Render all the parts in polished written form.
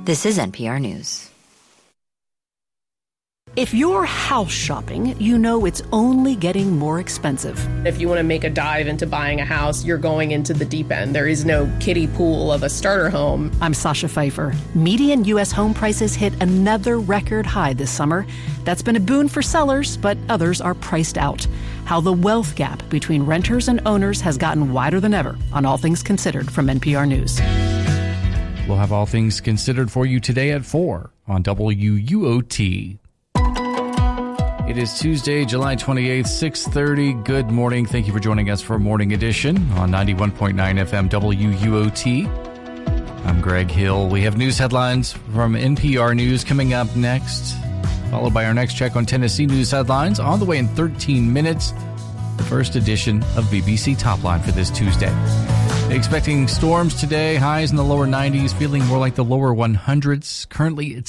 This is NPR News. If you're house shopping, you know it's only getting more expensive. If you want to make a dive into buying a house, you're going into the deep end. There is no kiddie pool of a starter home. I'm Sasha Pfeiffer. Median U.S. home prices hit another record high this summer. That's been a boon for sellers, but others are priced out. How the wealth gap between renters and owners has gotten wider than ever on All Things Considered from NPR News. We'll have All Things Considered for you today at 4 on WUOT. It is Tuesday, July 28th, 6:30. Good morning. Thank you for joining us for a morning edition on 91.9 FM WUOT. I'm Greg Hill. We have news headlines from NPR News coming up next, followed by our next check on Tennessee news headlines on the way in 13 minutes. The first edition of BBC Topline for this Tuesday. Expecting storms today, highs in the lower 90s, feeling more like the lower 100s. Currently, it's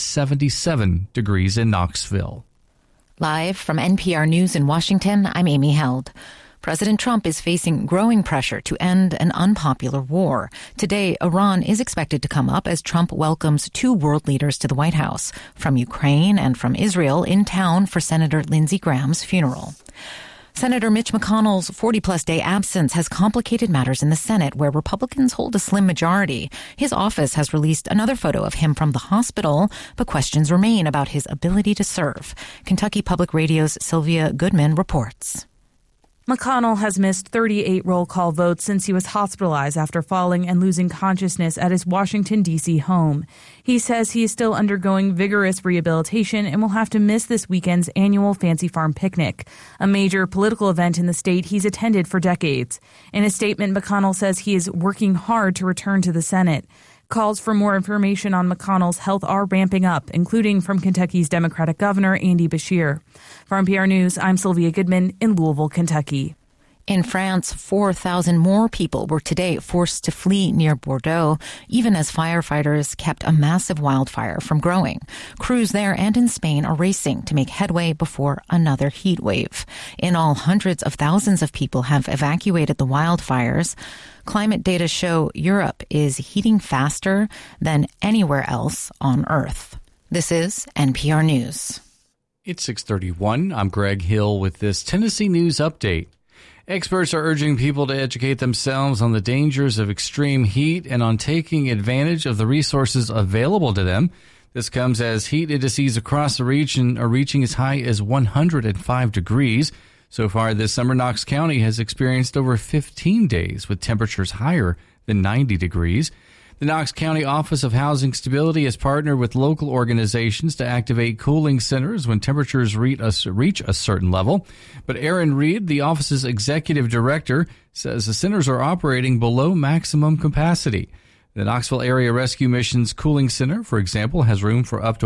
77 degrees in Knoxville. Live from NPR News in Washington, I'm Amy Held. President Trump is facing growing pressure to end an unpopular war. Today, Iran is expected to come up as Trump welcomes two world leaders to the White House, from Ukraine and from Israel, in town for Senator Lindsey Graham's funeral. Senator Mitch McConnell's 40-plus day absence has complicated matters in the Senate, where Republicans hold a slim majority. His office has released another photo of him from the hospital, but questions remain about his ability to serve. Kentucky Public Radio's Sylvia Goodman reports. McConnell has missed 38 roll call votes since he was hospitalized after falling and losing consciousness at his Washington, D.C. home. He says he is still undergoing vigorous rehabilitation and will have to miss this weekend's annual Fancy Farm picnic, a major political event in the state he's attended for decades. In a statement, McConnell says he is working hard to return to the Senate. Calls for more information on McConnell's health are ramping up, including from Kentucky's Democratic Governor Andy Beshear. For NPR News, I'm Sylvia Goodman in Louisville, Kentucky. In France, 4,000 more people were today forced to flee near Bordeaux, even as firefighters kept a massive wildfire from growing. Crews there and in Spain are racing to make headway before another heat wave. In all, hundreds of thousands of people have evacuated the wildfires. Climate data show Europe is heating faster than anywhere else on Earth. This is NPR News. It's 6:31. I'm Greg Hill with this Tennessee News Update. Experts are urging people to educate themselves on the dangers of extreme heat and on taking advantage of the resources available to them. This comes as heat indices across the region are reaching as high as 105 degrees. So far this summer, Knox County has experienced over 15 days with temperatures higher than 90 degrees. The Knox County Office of Housing Stability has partnered with local organizations to activate cooling centers when temperatures reach a certain level. But Aaron Reed, the office's executive director, says the centers are operating below maximum capacity. The Knoxville Area Rescue Mission's cooling center, for example, has room for up to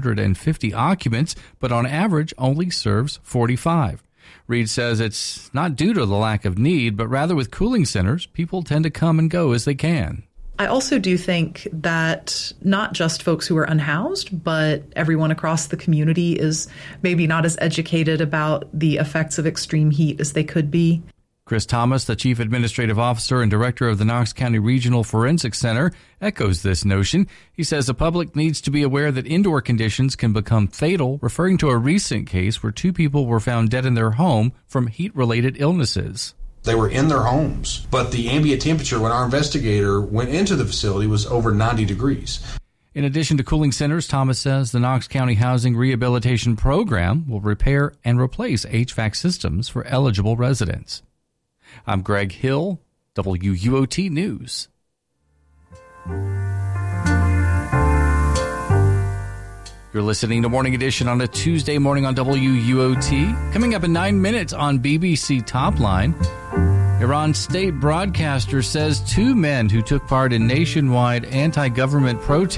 150 occupants, but on average only serves 45. Reed says it's not due to the lack of need, but rather with cooling centers, people tend to come and go as they can. I also do think that not just folks who are unhoused, but everyone across the community is maybe not as educated about the effects of extreme heat as they could be. Chris Thomas, the Chief Administrative Officer and Director of the Knox County Regional Forensic Center, echoes this notion. He says the public needs to be aware that indoor conditions can become fatal, referring to a recent case where two people were found dead in their home from heat-related illnesses. They were in their homes, but the ambient temperature when our investigator went into the facility was over 90 degrees. In addition to cooling centers, Thomas says the Knox County Housing Rehabilitation Program will repair and replace HVAC systems for eligible residents. I'm Greg Hill, WUOT News. You're listening to Morning Edition on a Tuesday morning on WUOT. Coming up in 9 minutes on BBC Topline, Iran's state broadcaster says two men who took part in nationwide anti-government protests